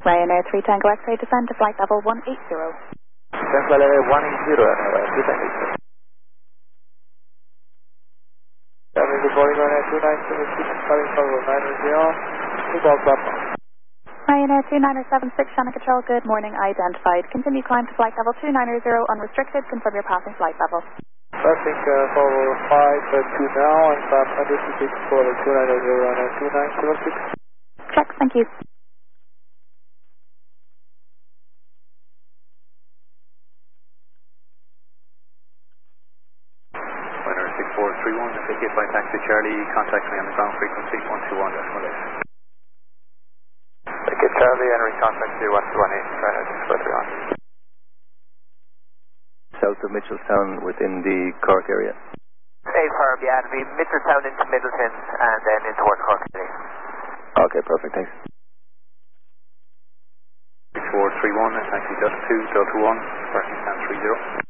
Ryanair 3 Tango X-ray descend to flight level 180. Tango level 180, Ryanair 3 Tango X-ray. Good morning, Ryanair 2976, calling for 90, 2 golf platform. Ryanair 2976, Shannon Control, good morning, identified. Continue climb to flight level 290, unrestricted, confirm your passing flight level. Passing for 5 now, and climb 166 for 290, Ryanair 2976. Check, thank you. Ryanair 6431, ticket by taxi Charlie, contact me on the ground frequency 121.18. Ticket Charlie, and recontact you 1218, Ryanair 6431. South of Mitchelstown within the Cork area. Firm, yeah, it'll be Mitchelstown into Middleton and then into towards Cork City. Okay, perfect, thanks. 6431, taxi Delta 2, Delta 1, parking stand 30.